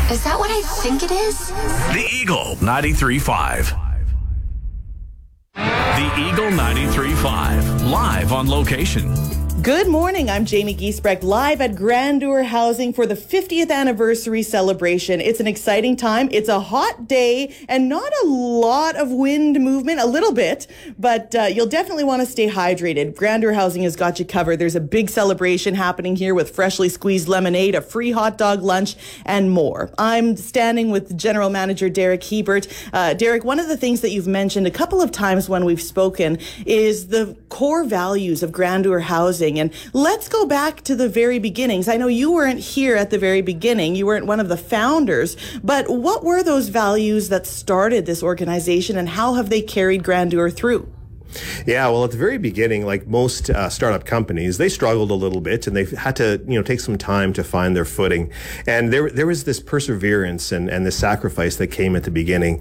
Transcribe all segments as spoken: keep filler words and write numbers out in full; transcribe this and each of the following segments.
Is that what I think it is? The Eagle ninety-three point five. The Eagle ninety-three point five, live on location. Good morning, I'm Jamie Giesbrecht, live at Grandeur Housing for the fiftieth anniversary celebration. It's an exciting time. It's a hot day and not a lot of wind movement, a little bit, but uh, you'll definitely want to stay hydrated. Grandeur Housing has got you covered. There's a big celebration happening here with freshly squeezed lemonade, a free hot dog lunch, and more. I'm standing with General Manager Derek Hebert. Uh, Derek, one of the things that you've mentioned a couple of times when we've spoken is the core values of Grandeur Housing. And let's go back to the very beginnings. I know you weren't here at the very beginning. You weren't one of the founders. But what were those values that started this organization, and how have they carried Grandeur through? Yeah, well, at the very beginning, like most uh, startup companies, they struggled a little bit, and they had to, you know, take some time to find their footing. And there, there was this perseverance and, and the sacrifice that came at the beginning.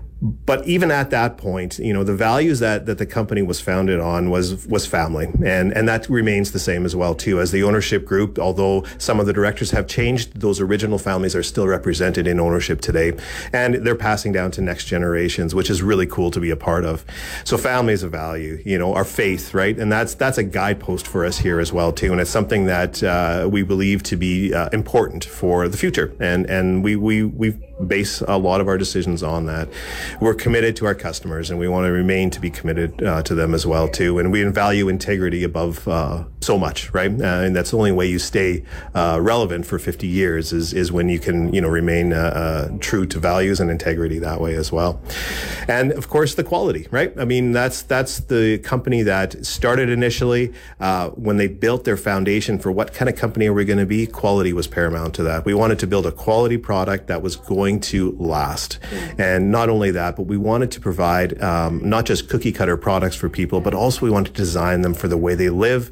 But even at that point, you know, the values that, that the company was founded on was was family. And, and that remains the same as well, too. As the ownership group, although some of the directors have changed, those original families are still represented in ownership today. And they're passing down to next generations, which is really cool to be a part of. So family is a value, you know, our faith, right? And that's that's a guidepost for us here as well, too. And it's something that uh, we believe to be uh, important for the future. And, and we, we, we base a lot of our decisions on that. We're committed to our customers, and we want to remain to be committed uh, to them as well, too. And we value integrity above uh, so much, right? Uh, and that's the only way you stay uh, relevant for fifty years is is when you can, you know, remain uh, uh, true to values and integrity that way as well. And of course, the quality, right? I mean, that's that's the company that started initially uh, when they built their foundation for what kind of company are we going to be. Quality was paramount to that. We wanted to build a quality product that was going to last, and not only that, but we wanted to provide um, not just cookie cutter products for people, but also we wanted to design them for the way they live